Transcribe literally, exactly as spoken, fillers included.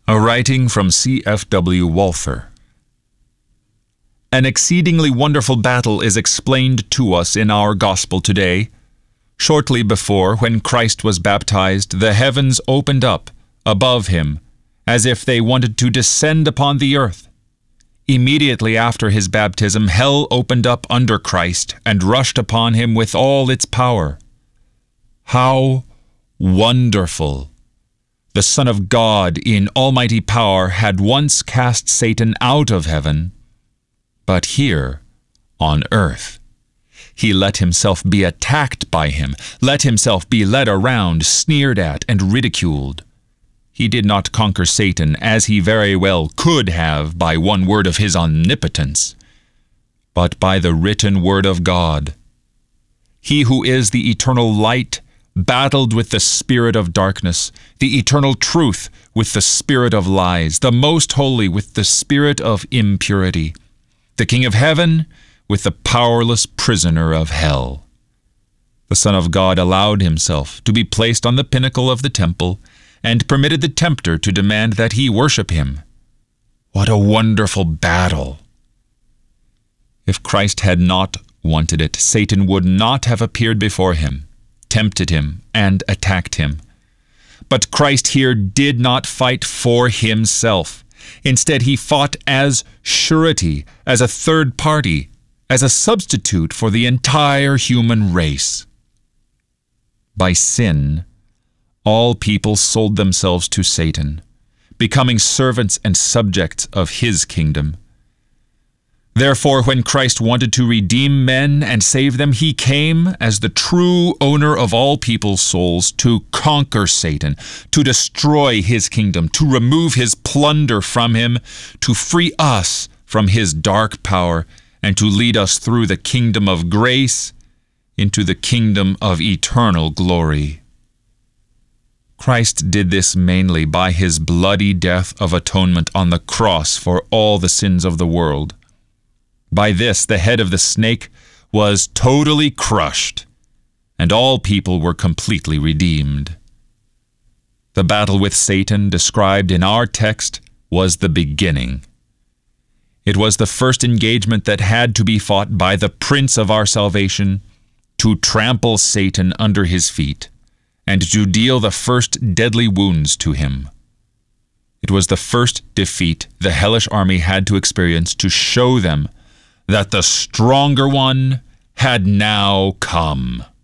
A writing from C F W Walther. An exceedingly wonderful battle is explained to us in our gospel today. Shortly before, when Christ was baptized, the heavens opened up above him, as if they wanted to descend upon the earth. Immediately after his baptism, hell opened up under Christ and rushed upon him with all its power. How wonderful! The Son of God in almighty power had once cast Satan out of heaven, but here, on earth, he let himself be attacked by him, let himself be led around, sneered at, and ridiculed. He did not conquer Satan, as he very well could have by one word of his omnipotence, but by the written word of God. He who is the eternal light battled with the spirit of darkness, the eternal truth with the spirit of lies, the most holy with the spirit of impurity, the King of heaven with the powerless prisoner of hell. The Son of God allowed himself to be placed on the pinnacle of the temple and permitted the tempter to demand that he worship him. What a wonderful battle! If Christ had not wanted it, Satan would not have appeared before him, tempted him, and attacked him. But Christ here did not fight for himself. Instead, he fought as surety, as a third party, as a substitute for the entire human race. By sin, all people sold themselves to Satan, becoming servants and subjects of his kingdom. Therefore, when Christ wanted to redeem men and save them, he came as the true owner of all people's souls to conquer Satan, to destroy his kingdom, to remove his plunder from him, to free us from his dark power, and to lead us through the kingdom of grace into the kingdom of eternal glory. Christ did this mainly by his bloody death of atonement on the cross for all the sins of the world. By this, the head of the snake was totally crushed, and all people were completely redeemed. The battle with Satan, described in our text, was the beginning. It was the first engagement that had to be fought by the Prince of our salvation to trample Satan under his feet and to deal the first deadly wounds to him. It was the first defeat the hellish army had to experience to show them that the stronger one had now come.